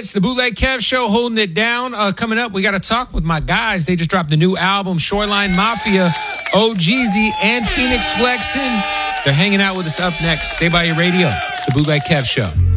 It's the Bootleg Kev Show, holding it down. Coming up, we got to talk with my guys. They just dropped a new album, Shoreline Mafia, OGZ, and Phoenix Flexin'. They're hanging out with us up next. Stay by your radio. It's the Bootleg Kev Show.